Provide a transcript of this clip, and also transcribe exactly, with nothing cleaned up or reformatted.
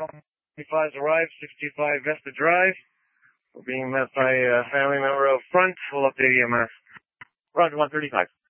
twenty-five's arrived, sixty-five Vesta Drive. We're being met by a family member out front. We'll update E M S. Roger, one thirty-five.